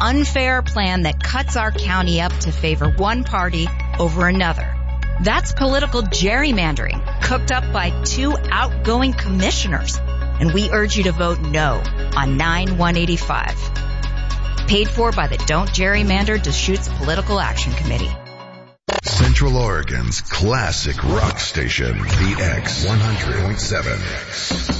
unfair plan that cuts our county up to favor one party over another. That's political gerrymandering, cooked up by two outgoing commissioners. And we urge you to vote no on 9-185. Paid for by the Don't Gerrymander Deschutes Political Action Committee. Central Oregon's classic rock station, the X 100.7.